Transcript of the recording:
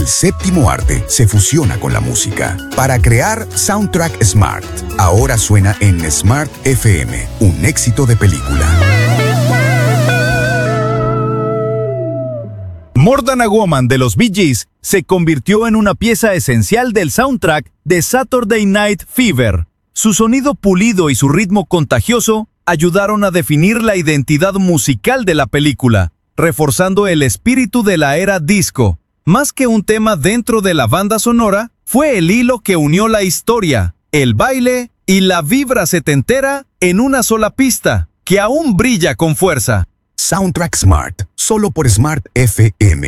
El séptimo arte se fusiona con la música para crear Soundtrack Smart. Ahora suena en Smart FM, un éxito de película. More Than a Woman de los Bee Gees se convirtió en una pieza esencial del soundtrack de Saturday Night Fever. Su sonido pulido y su ritmo contagioso ayudaron a definir la identidad musical de la película, reforzando el espíritu de la era disco. Más que un tema dentro de la banda sonora, fue el hilo que unió la historia, el baile y la vibra setentera en una sola pista, que aún brilla con fuerza. Soundtrack Smart, solo por Smart FM.